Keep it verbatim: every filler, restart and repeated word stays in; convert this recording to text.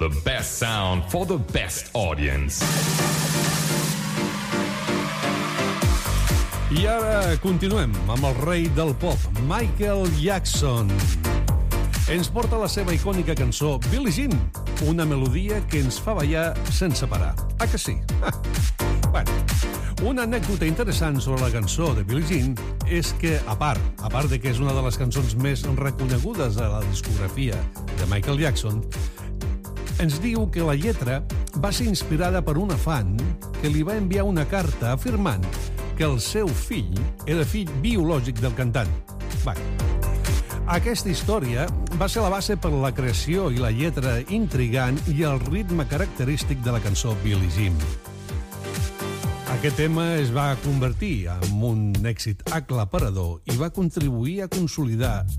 The best sound for the best audience. I ara continuem amb el rei del pop, Michael Jackson. Ens porta la seva icònica cançó Billie Jean, una melodia que ens fa ballar sense parar. Ah, que sí? Bueno, una anècdota interessant sobre la cançó de Billie Jean és que, a part, a part de que és una de les cançons més reconegudes a la discografia de Michael Jackson, ens diu que la lletra va ser inspirada per una fan que li va enviar una carta afirmant que el seu fill era fill biològic del cantant. Va. Aquesta història va ser la base per la creació i la lletra intrigant i el ritme característic de la cançó Billie Jean. Aquest tema es va convertir en un èxit aclaparador i va contribuir a consolidar